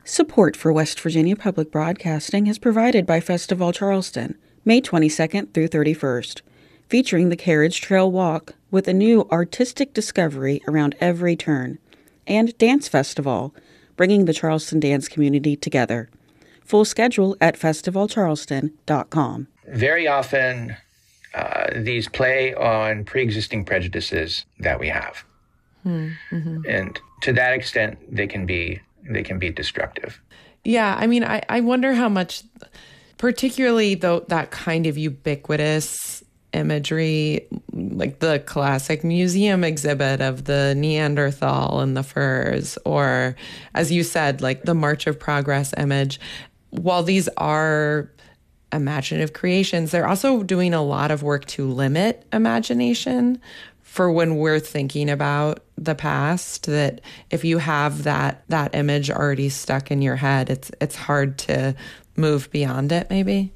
Support for West Virginia Public Broadcasting is provided by Festival Charleston, May 22nd through 31st, featuring the Carriage Trail Walk with a new artistic discovery around every turn, and Dance Festival, bringing the Charleston dance community together. Full schedule at festivalcharleston.com. Very often, these play on pre-existing prejudices that we have. Mm-hmm. And to that extent, they can be destructive. Yeah, I mean, I wonder how much, particularly though, that kind of ubiquitous imagery, like the classic museum exhibit of the Neanderthal and the furs, or as you said, like the March of Progress image, while these are imaginative creations, they're also doing a lot of work to limit imagination for when we're thinking about the past, that if you have that image already stuck in your head, it's hard to move beyond it, maybe.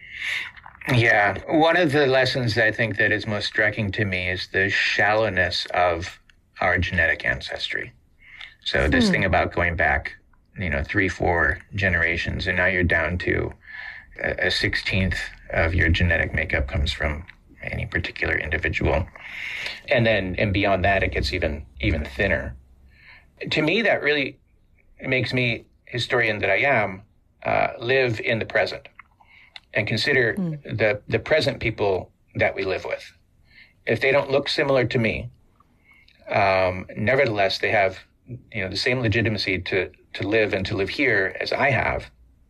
Yeah. One of the lessons I think that is most striking to me is the shallowness of our genetic ancestry. So this thing about going back, 3-4 generations, and now you're down to a 16th of your genetic makeup comes from any particular individual. And beyond that, it gets even thinner. To me, that really makes me, historian that I am, live in the present and consider the present people that we live with. If they don't look similar to me, nevertheless, they have the same legitimacy to live and to live here as I have.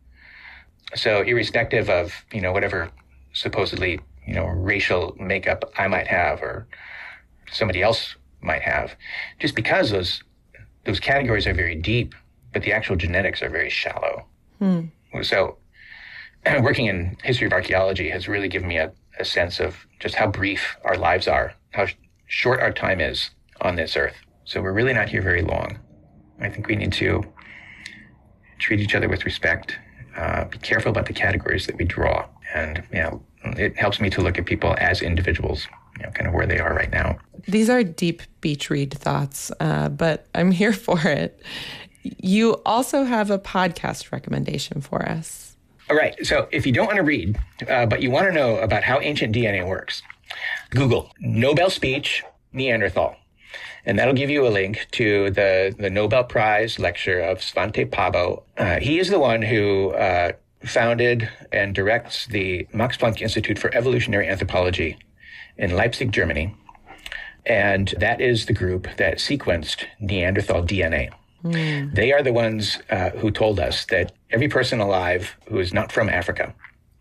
So irrespective of whatever supposedly racial makeup I might have or somebody else might have, just because those categories are very deep, but the actual genetics are very shallow. So working in history of archaeology has really given me a sense of just how brief our lives are, how short our time is on this earth. So we're really not here very long. I think we need to treat each other with respect, be careful about the categories that we draw. And, it helps me to look at people as individuals, kind of where they are right now. These are deep beach read thoughts, but I'm here for it. You also have a podcast recommendation for us. All right. So if you don't want to read, but you want to know about how ancient DNA works, Google Nobel speech Neanderthal. And that'll give you a link to the Nobel Prize lecture of Svante Pääbo. He is the one who founded and directs the Max Planck Institute for Evolutionary Anthropology in Leipzig, Germany. And that is the group that sequenced Neanderthal DNA. They are the ones who told us that every person alive who is not from Africa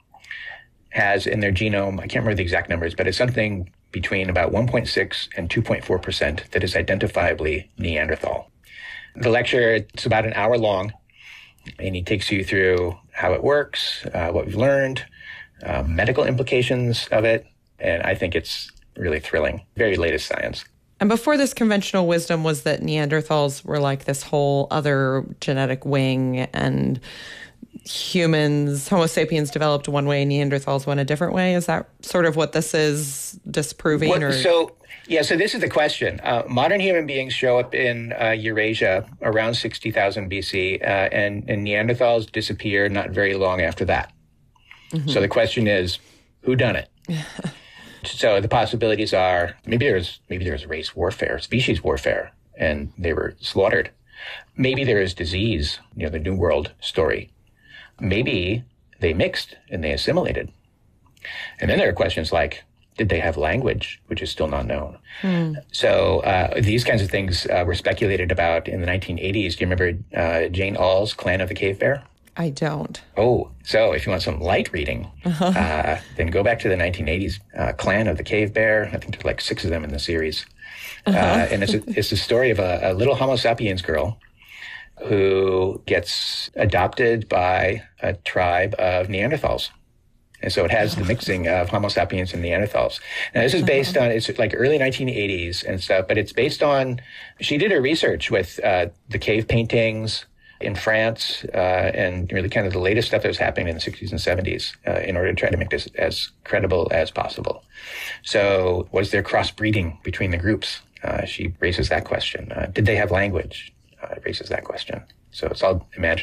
has in their genome, I can't remember the exact numbers, but it's something between about 1.6 and 2.4% that is identifiably Neanderthal. The lecture, it's about an hour long, and he takes you through how it works, what we've learned, medical implications of it, and I think it's really thrilling. Very latest science. And before this, conventional wisdom was that Neanderthals were like this whole other genetic wing, and humans, Homo sapiens, developed one way, Neanderthals went a different way. Is that sort of what this is disproving? So this is the question. Modern human beings show up in Eurasia around 60,000 BC, and Neanderthals disappear not very long after that. Mm-hmm. So the question is, who done it? So the possibilities are maybe there's race warfare, species warfare, and they were slaughtered. Maybe there is disease, the New World story. Maybe they mixed and they assimilated. And then there are questions like, did they have language, which is still not known? So these kinds of things were speculated about in the 1980s. Do you remember Jane Auel's Clan of the Cave Bear? I don't. Oh, so if you want some light reading, then go back to the 1980s Clan of the Cave Bear. I think there's like 6 of them in the series. And it's a story of a little Homo sapiens girl who gets adopted by a tribe of Neanderthals. And so it has the mixing of Homo sapiens and Neanderthals. Now, this is based on, it's like early 1980s and stuff, but it's based on, she did her research with the cave paintings in France and really kind of the latest stuff that was happening in the 60s and 70s in order to try to make this as credible as possible. So was there crossbreeding between the groups? She raises that question. Did they have language? Raises that question. So it's all imaginary.